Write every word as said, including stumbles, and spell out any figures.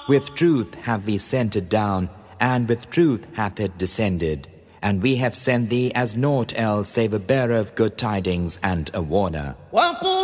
With truth have we sent it down, and with truth hath it descended. And we have sent thee as naught else save a bearer of good tidings and a warner.